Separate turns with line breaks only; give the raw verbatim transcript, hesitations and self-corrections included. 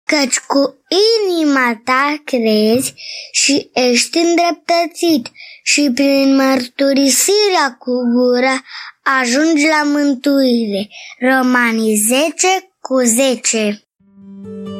Căci cu inima ta crezi și ești îndreptățit și prin mărturisirea cu gura ajungi la mântuire. Romani zece cu zece.